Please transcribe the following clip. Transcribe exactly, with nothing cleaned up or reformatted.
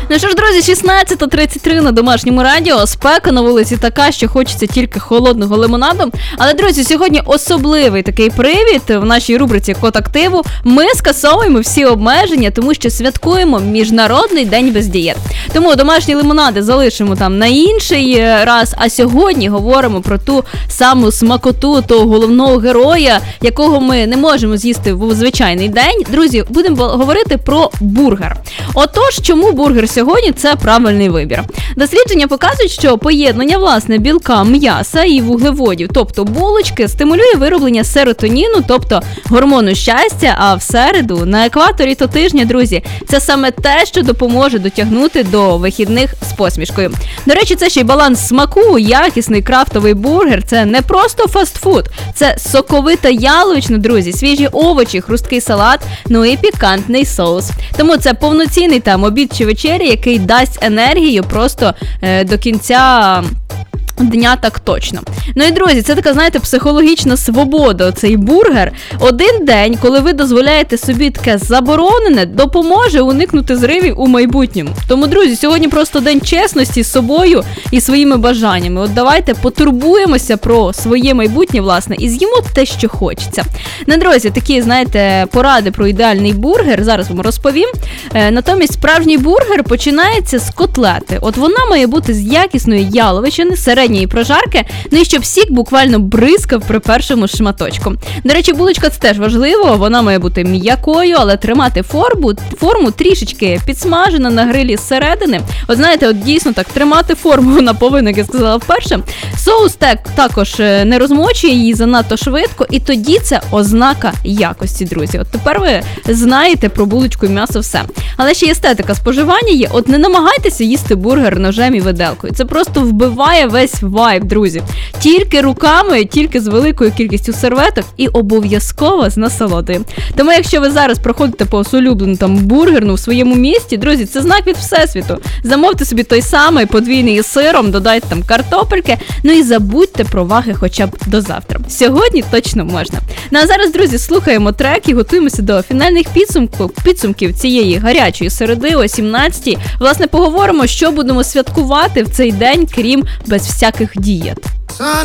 Ну що ж, друзі, шістнадцята тридцять три на Домашньому радіо. Спека на вулиці така, що хочеться тільки холодного лимонаду. Але, друзі, сьогодні особливий такий привід в нашій рубриці «Код активу». Ми скасовуємо всі обмеження, тому що святкуємо Міжнародний день без дієт. Тому домашні лимонади залишимо там на інший раз, а сьогодні говоримо про ту саму смакоту того головного героя, якого ми не можемо з'їсти в звичайний день. Друзі, будемо говорити про бургер. Отож, чому бургер сьогодні – це правильний вибір? Дослідження показують, що поєднання, власне, білка, м'яса і вуглеводів, тобто булочки, стимулює вироблення серотоніну, тобто гормону щастя, а в середу, на екваторі то тижня, друзі, це саме те, що допоможе дотягнути до вихідних з посмішкою. До речі, це ще й баланс смаку, якісний крафтовий бургер – це не просто фастфуд, це соковита яловичина, друзі, свіжі овочі, хрусткий салат, ну і пікантний соус. Тому це повноцінний там обід чи вечеря, який дасть енергію просто е, до кінця дня так точно. Ну і, друзі, це така, знаєте, психологічна свобода, цей бургер. Один день, коли ви дозволяєте собі таке заборонене, допоможе уникнути зривів у майбутньому. Тому, друзі, сьогодні просто день чесності з собою і своїми бажаннями. От давайте потурбуємося про своє майбутнє, власне, і з'їмо те, що хочеться. Ну, друзі, такі, знаєте, поради про ідеальний бургер зараз вам розповім. Е, натомість справжній бургер починається з котлети. От вона має бути з якісної яловичини, середньої прожарки, ну і щоб сік буквально бризкав при першому шматочку. До речі, булочка – це теж важливо, вона має бути м'якою, але тримати форму, форму трішечки підсмажена на грилі зсередини. От знаєте, от дійсно так, тримати форму вона повинна, як я сказала вперше. Соус так, також не розмочує її занадто швидко, і тоді це ознака якості, друзі. От тепер ви знаєте про булочку і м'ясо все. Але ще й естетика споживання є. От не намагайтеся їсти бургер ножем і виделкою. Це просто вбиває весь вайб, друзі. Тільки руками, тільки з великою кількістю серветок і обов'язково з насолодою. Тому якщо ви зараз проходите по улюблену там бургерну в своєму місті, друзі, це знак від Всесвіту. Замовте собі той самий подвійний із сиром, додайте там картопельки, ну і забудьте про ваги хоча б до завтра. Сьогодні точно можна. Ну а зараз, друзі, слухаємо трек і готуємося до фінальних підсумків, підсумків цієї гарячої середи о сімнадцятій. Власне, поговоримо, що будемо святкувати в цей день, крім без всяких дієт.